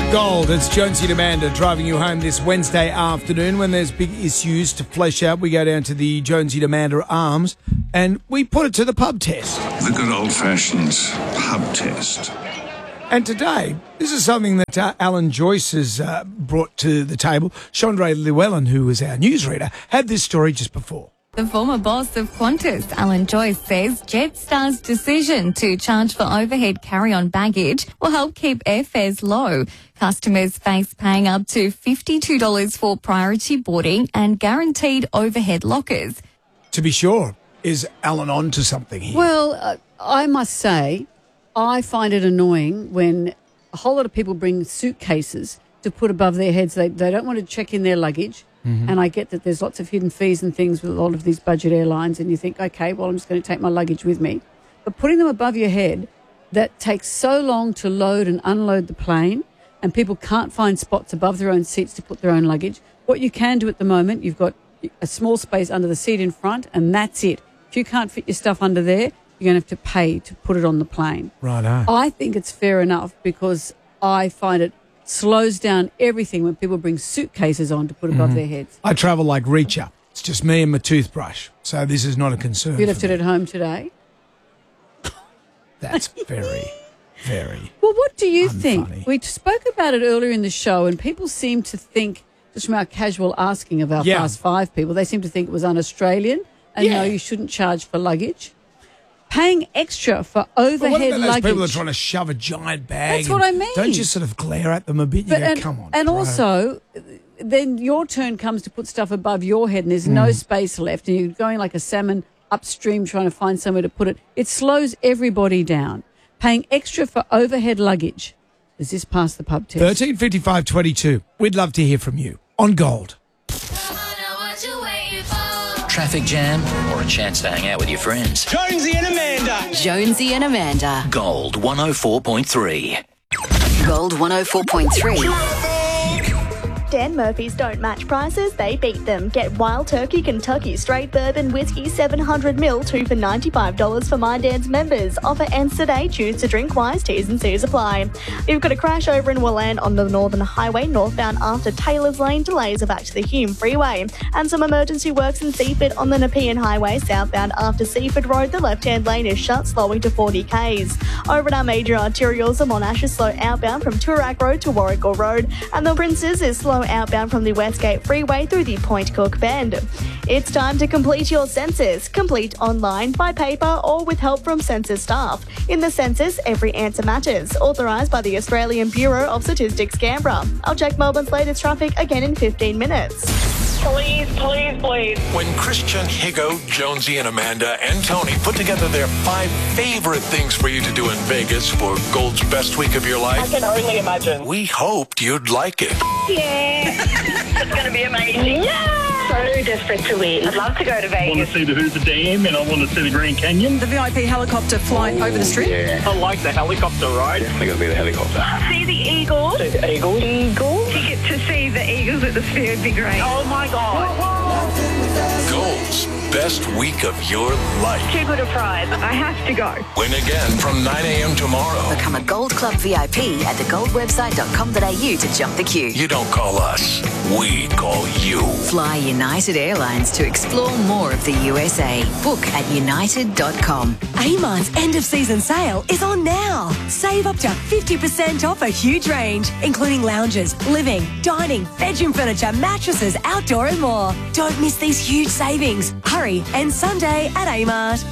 Gold, it's Jonesy and Amanda driving you home this Wednesday afternoon. When there's big issues to flesh out, we go down to the Jonesy and Amanda Arms and we put it to the pub test. The good old-fashioned pub test. And today, this is something that Alan Joyce has brought to the table. Chandra Llewellyn, who is our newsreader, had this story just before. The former boss of Qantas, Alan Joyce, says Jetstar's decision to charge for overhead carry-on baggage will help keep airfares low. Customers face paying up to $52 for priority boarding and guaranteed overhead lockers. To be sure, is Alan on to something here? Well, I must say, I find it annoying when a whole lot of people bring suitcases to put above their heads. They don't want to check in their luggage. Mm-hmm. And I get that there's lots of hidden fees and things with a lot of these budget airlines, and you think, okay, well, I'm just going to take my luggage with me. But putting them above your head, that takes so long to load and unload the plane, and people can't find spots above their own seats to put their own luggage. What you can do at the moment, you've got a small space under the seat in front, and that's it. If you can't fit your stuff under there, you're going to have to pay to put it on the plane. Righto. I think it's fair enough because I find it slows down everything when people bring suitcases on to put above their heads. I travel like Reacher. It's just me and my toothbrush, so this is not a concern. You left it at home today? That's very, very Well, what do you unfunny. think? We spoke about it earlier in the show, and people seem to think, just from our casual asking of our Fast Five people, they seem to think it was un-Australian, and no, you shouldn't charge for luggage. Paying extra for overhead what about those luggage. people that are trying to shove a giant bag? That's what I mean. Don't you sort of glare at them a bit? You go, come on. And bro. also, then your turn comes to put stuff above your head and there's no space left and you're going like a salmon upstream trying to find somewhere to put it. It slows everybody down. Paying extra for overhead luggage. Does this pass the pub test? 135522. We'd love to hear from you on Gold. Traffic jam or a chance to hang out with your friends? Jonesy and Amanda. Jonesy and Amanda. Gold 104.3. Gold 104.3. Dan Murphy's don't match prices, they beat them. Get Wild Turkey Kentucky Straight Bourbon Whiskey 700ml, 2 for $95 for My Dan's members. Offer ends today. Choose to drink wise. T's and C's apply. You've got a crash over in Willand on the Northern Highway, northbound after Taylor's Lane. Delays are back to the Hume Freeway. And some emergency works in Seaford on the Nepean Highway, southbound after Seaford Road. The left-hand lane is shut, slowing to 40 k's. Over at our major arterials, the Monash is slow outbound from Toorak Road to Warragul Road. And the Princes is slow outbound from the Westgate Freeway through the Point Cook Bend. It's time to complete your census. Complete online, by paper, or with help from census staff. In the census, every answer matters. Authorised by the Australian Bureau of Statistics, Canberra. I'll check Melbourne's latest traffic again in 15 minutes. Please, please, please. When Christian, Higo, Jonesy, and Amanda and Tony put together their 5 favorite things for you to do in Vegas for Gold's best week of your life, I can only imagine. we hoped you'd like it. Yeah. It's going to be amazing. Yeah. So desperate to win. I'd love to go to I want Vegas. to see the Hoover Dam and I want to see the Grand Canyon. The VIP helicopter flying over the strip. Yeah. I like the helicopter ride. Definitely going to be the helicopter. See the Eagles. See the Eagles. Eagles. Ticket to see the Eagles at the Sphere would be great. Oh my God. Gold's best week of your life. Too good a prize. I have to go. Win again from 9 a.m. tomorrow. Become a Gold Club VIP at thegoldwebsite.com.au to jump the queue. You don't call us, we call you. Fly United Airlines to explore more of the USA. Book at united.com. Amart's end-of-season sale is on now. Save up to 50% off a huge range, including lounges, living, dining, bedroom furniture, mattresses, outdoor and more. Don't miss these huge savings. Hurry, and Sunday at Amart.